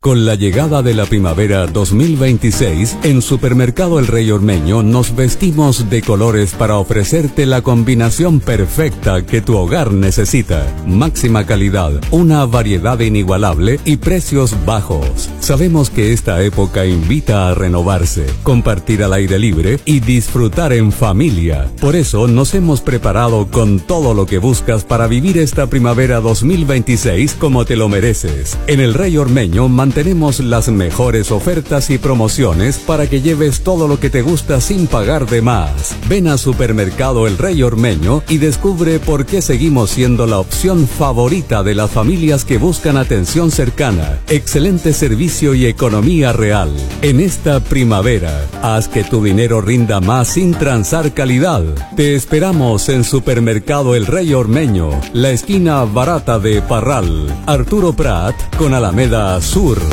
Con la llegada de la primavera 2026, en Supermercado El Rey Ormeño nos vestimos de colores para ofrecerte la combinación perfecta que tu hogar necesita. Máxima calidad, una variedad inigualable y precios bajos. Sabemos que esta época invita a renovarse, compartir al aire libre y disfrutar en familia. Por eso nos hemos preparado con todo lo que buscas para vivir esta primavera 2026 como te lo mereces. En El Rey Ormeño tenemos las mejores ofertas y promociones para que lleves todo lo que te gusta sin pagar de más. Ven a Supermercado El Rey Ormeño y descubre por qué seguimos siendo la opción favorita de las familias que buscan atención cercana, excelente servicio y economía real. En esta primavera, haz que tu dinero rinda más sin transar calidad. Te esperamos en Supermercado El Rey Ormeño, la esquina barata de Parral, Arturo Prat con Alameda Sur.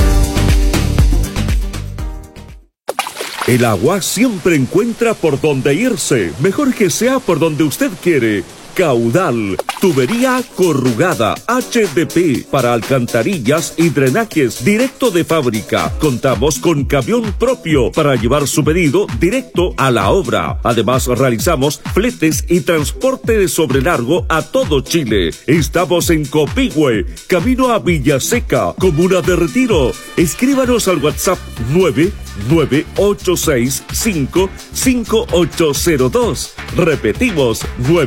El agua siempre encuentra por dónde irse, mejor que sea por donde usted quiere. Caudal, tubería corrugada HDP para alcantarillas y drenajes directo de fábrica. Contamos con camión propio para llevar su pedido directo a la obra. Además, realizamos fletes y transporte de sobrelargo a todo Chile. Estamos en Copihue, camino a Villaseca, comuna de Retiro. Escríbanos al WhatsApp 998655802. Repetimos,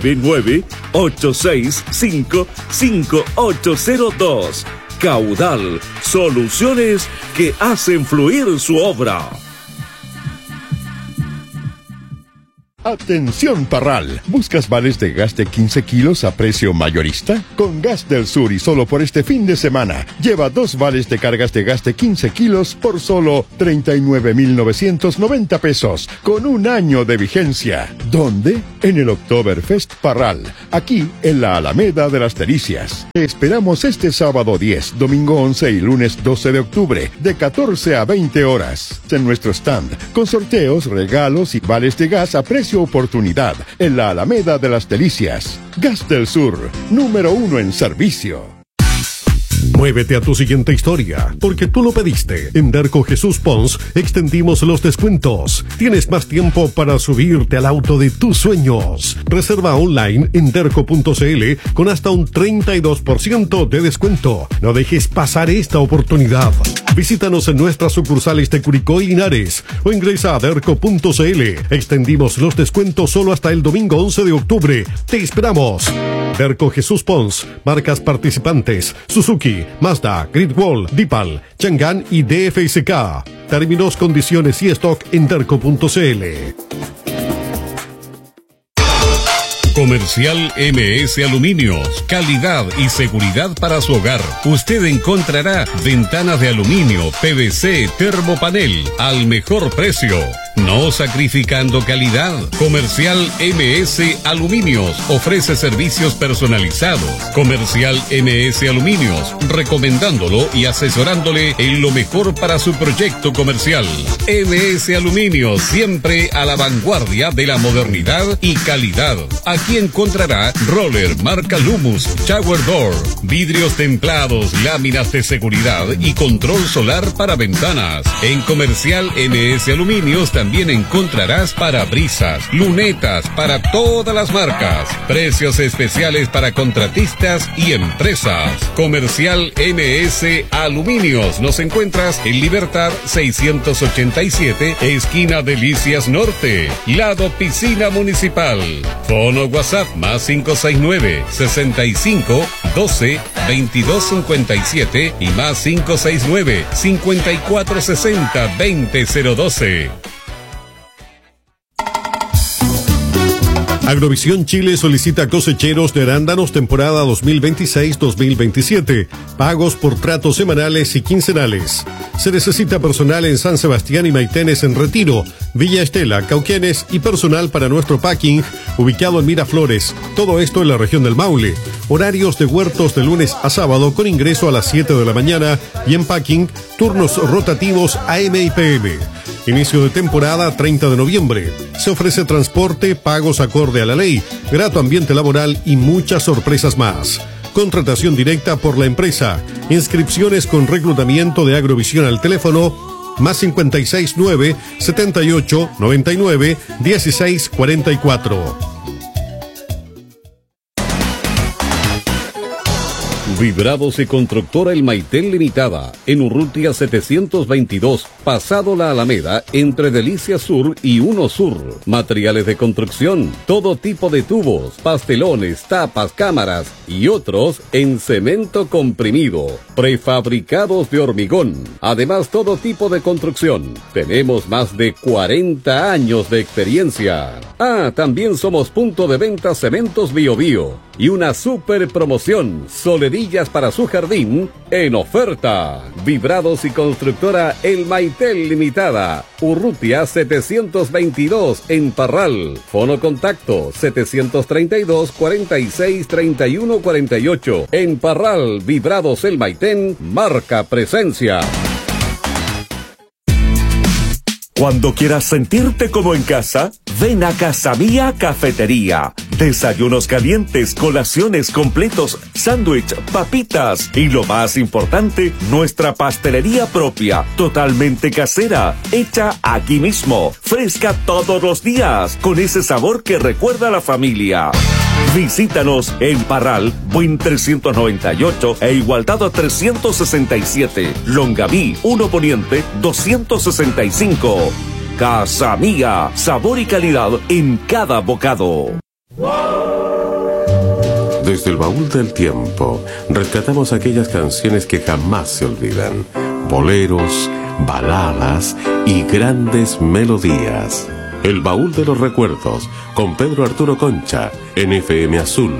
998655802. Caudal, soluciones que hacen fluir su obra. Atención Parral, ¿buscas vales de gas de 15 kilos a precio mayorista? Con Gas del Sur y solo por este fin de semana, lleva 2 vales de cargas de gas de 15 kilos por solo 39,990 pesos, con un año de vigencia. ¿Dónde? En el Oktoberfest Parral, aquí en la Alameda de las Delicias. Te esperamos este sábado 10, domingo 11 y lunes 12 de octubre, de 14 a 20 horas. En nuestro stand, con sorteos, regalos y vales de gas a precio oportunidad en la Alameda de las Delicias. Gas del Sur, número 1 en servicio. Muévete a tu siguiente historia, porque tú lo pediste. En Derco Jesús Pons extendimos los descuentos. Tienes más tiempo para subirte al auto de tus sueños. Reserva online en derco.cl con hasta un 32% de descuento. No dejes pasar esta oportunidad. Visítanos en nuestras sucursales de Curicó y Linares o ingresa a derco.cl. Extendimos los descuentos solo hasta el domingo 11 de octubre. ¡Te esperamos! Derco Jesús Pons, marcas participantes: Suzuki, Mazda, Great Wall, Dipal, Chang'an y DFSK. Términos, condiciones y stock en derco.cl. Comercial MS Aluminios, calidad y seguridad para su hogar. Usted encontrará ventanas de aluminio, PVC, termopanel al mejor precio, no sacrificando calidad. Comercial MS Aluminios ofrece servicios personalizados. Comercial MS Aluminios, recomendándolo y asesorándole en lo mejor para su proyecto comercial. MS Aluminios, siempre a la vanguardia de la modernidad y calidad. Aquí encontrará roller marca Lumus, shower door, vidrios templados, láminas de seguridad y control solar para ventanas. En Comercial MS Aluminios también encontrarás parabrisas, lunetas para todas las marcas. Precios especiales para contratistas y empresas. Comercial MS Aluminios. Nos encuentras en Libertad 687, esquina Delicias Norte, lado Piscina Municipal. Fono WhatsApp más 569-65-12-2257 y más 569-5460-20012. Agrovisión Chile solicita cosecheros de arándanos temporada 2026-2027. Pagos por tratos semanales y quincenales. Se necesita personal en San Sebastián y Maitenes en Retiro, Villa Estela, Cauquenes y personal para nuestro packing ubicado en Miraflores. Todo esto en la región del Maule. Horarios de huertos de lunes a sábado con ingreso a las 7 de la mañana y en packing turnos rotativos AM y PM. Inicio de temporada 30 de noviembre. Se ofrece transporte, pagos acorde a la ley, grato ambiente laboral y muchas sorpresas más. Contratación directa por la empresa. Inscripciones con reclutamiento de Agrovisión al teléfono +56 9 78 99 16 44. Vibrados y Constructora El Maitel Limitada, en Urrutia 722, pasado la Alameda, entre Delicia Sur y Uno Sur. Materiales de construcción, todo tipo de tubos, pastelones, tapas, cámaras y otros en cemento comprimido. Prefabricados de hormigón. Además, todo tipo de construcción. Tenemos más de 40 años de experiencia. También somos punto de venta Cementos Bio Bio. Y una super promoción, soledillas para su jardín en oferta. Vibrados y Constructora El Maitel Limitada, Urrutia 722 en Parral. Fono contacto 732 46 31 48. En Parral, Vibrados El Maitén marca presencia. Cuando quieras sentirte como en casa, ven a Casa Mía Cafetería. Desayunos calientes, colaciones completos, sándwich, papitas y lo más importante, nuestra pastelería propia, totalmente casera, hecha aquí mismo, fresca todos los días, con ese sabor que recuerda a la familia. Visítanos en Parral, Buin 398 e Igualdad 367, Longaví 1 Poniente 265. Casa Mía, sabor y calidad en cada bocado. Desde el baúl del tiempo, rescatamos aquellas canciones que jamás se olvidan. Boleros, baladas y grandes melodías. El baúl de los recuerdos, con Pedro Arturo Concha, en FM Azul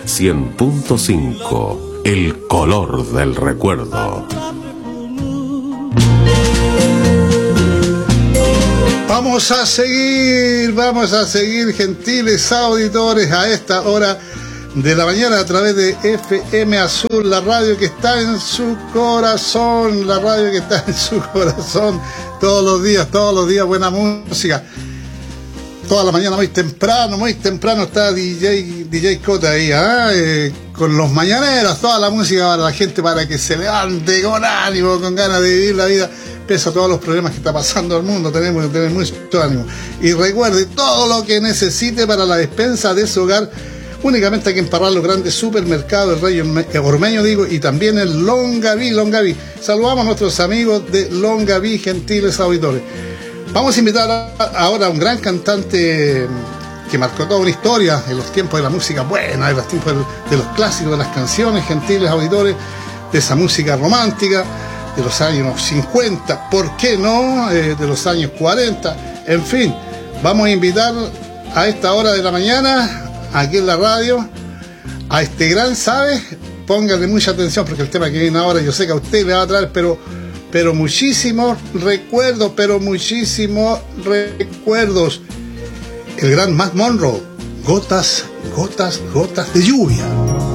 100.5. El color del recuerdo. Vamos a seguir, gentiles auditores, a esta hora de la mañana a través de FM Azul, la radio que está en su corazón, todos los días, buena música. Toda la mañana muy temprano está DJ Cota ahí, con los mañaneros, toda la música para la gente, para que se levante con ánimo, con ganas de vivir la vida, pese a todos los problemas que está pasando el mundo. Tenemos que tener mucho ánimo. Y recuerde, todo lo que necesite para la despensa de su hogar, únicamente aquí en Parral, los grandes supermercados, el Rey Ormeño, y también el Longaví. Saludamos a nuestros amigos de Longaví, gentiles auditores. Vamos a invitar ahora a un gran cantante que marcó toda una historia en los tiempos de la música buena, en los tiempos de los clásicos, de las canciones, gentiles auditores, de esa música romántica, de los años 50, ¿por qué no? De los años 40, en fin. Vamos a invitar a esta hora de la mañana, aquí en la radio, a este gran, ¿sabe? Póngale mucha atención porque el tema que viene ahora yo sé que a usted le va a traer, pero muchísimos recuerdos, el gran Matt Monroe, gotas de lluvia.